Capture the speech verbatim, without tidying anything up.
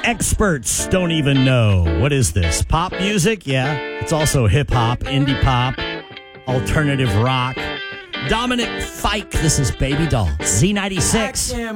experts don't even know. What is this? Pop music? Yeah. It's also hip-hop, indie pop, alternative rock. Dominic Fike, this is Baby Doll. Z ninety-six.